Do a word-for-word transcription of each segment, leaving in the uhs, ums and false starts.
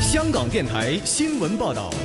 香港电台新闻报道。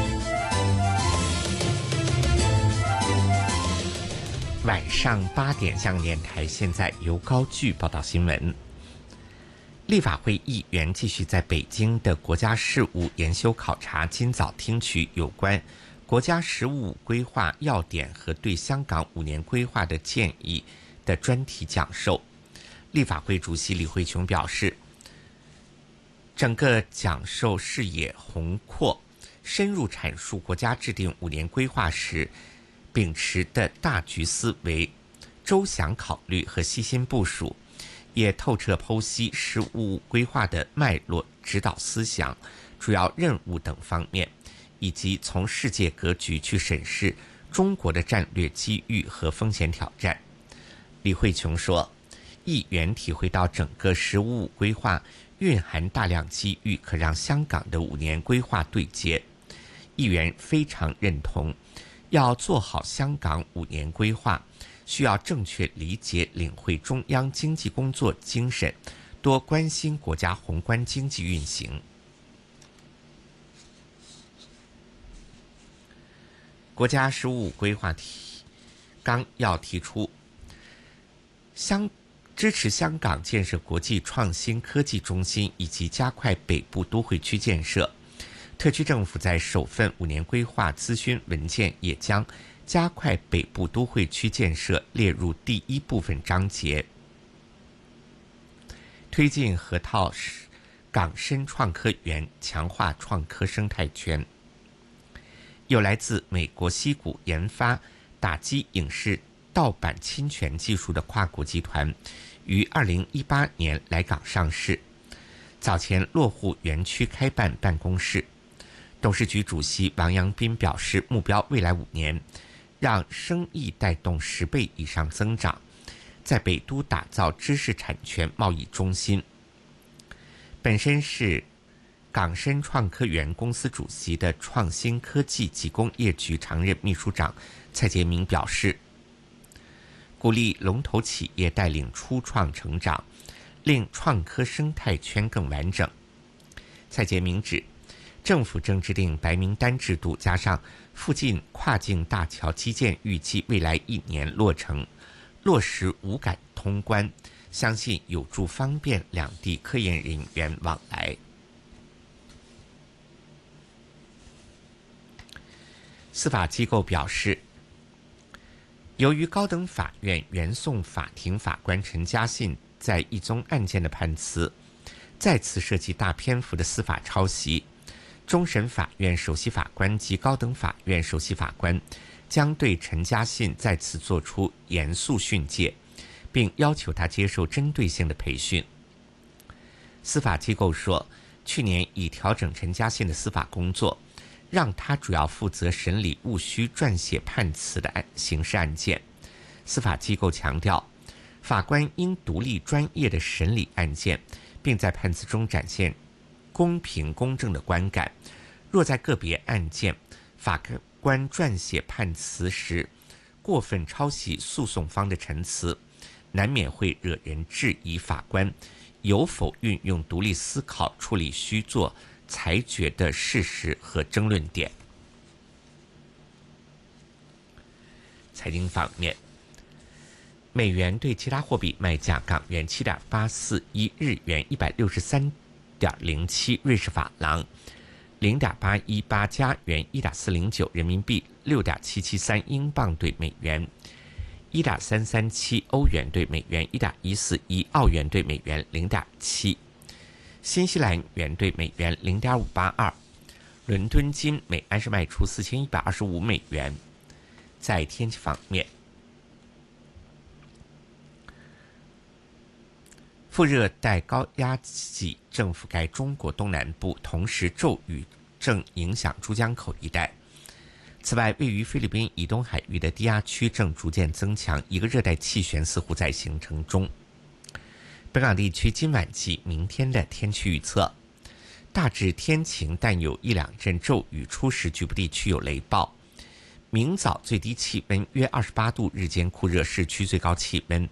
晚上八点，香港电台现在由高炬报道新闻。立法会议员继续在北京的国家事务研修考察，今早听取有关国家“十五五”规划要点和对香港五年规划的建议的专题讲授。立法会主席李慧琼表示，整个讲授视野宏阔，深入阐述国家制定五年规划时秉持的大局思维、周详考虑和细心部署，也透彻剖析“十五五”规划的脉络、指导思想、主要任务等方面，以及从世界格局去审视中国的战略机遇和风险挑战。李慧琼说，议员体会到整个“十五五”规划蕴含大量机遇，可让香港的五年规划对接。议员非常认同，要做好香港五年规划，需要正确理解领会中央经济工作精神，多关心国家宏观经济运行。国家“十五五”规划提纲要提出，香支持香港建设国际创新科技中心，以及加快北部都会区建设。特区政府在首份五年规划咨询文件也将加快北部都会区建设列入第一部分章节，推进河套港深创科园，强化创科生态圈。有来自美国矽谷研发打击影视盗版侵权技术的跨国集团，于二零一八年来港上市，早前落户园区开办办公室。董事局主席王阳斌表示，目标未来五年让生意带动十倍以上增长，在北都打造知识产权贸易中心。本身是港深创科园公司主席的创新科技及工业局常任秘书长蔡杰明表示，鼓励龙头企业带领初创成长，令创科生态圈更完整。蔡杰明指，政府正制定白名单制度，加上附近跨境大桥基建预计未来一年落成，落实无感通关，相信有助方便两地科研人员往来。司法机构表示，由于高等法院原讼法庭法官陈嘉信在一宗案件的判词再次涉及大篇幅的司法抄袭，终审法院首席法官及高等法院首席法官将对陈嘉信再次作出严肃训诫，并要求他接受针对性的培训。司法机构说，去年已调整陈嘉信的司法工作，让他主要负责审理务需撰写判词的刑事案件。司法机构强调，法官应独立专业地审理案件，并在判词中展现公平公正的观感。若在个别案件，法官撰写判词时过分抄袭诉讼方的陈词，难免会惹人质疑法官有否运用独立思考处理需做裁决的事实和争论点。财经方面，美元对其他货币卖价：港元七点八四一，日元一百六十三点零七，瑞士法郎零点八一八，加元一点四零九，人民币六点七七三，英镑对美元一点三三七，欧元对美元一点一四一，澳元对美元零点七。新西兰元对美元 零点五八二， 伦敦金每安士卖出四千一百二十五美元。在天气方面，副热带高压脊正覆盖中国东南部，同时骤雨正影响珠江口一带。此外，位于菲律宾以东海域的低压区正逐渐增强，一个热带气旋似乎在形成中。本港地区今晚及明天的天气预测：大致天晴，但有一两阵骤雨，初时局部地区有雷暴。明早最低气温约二十八度，日间酷热，市区最高气温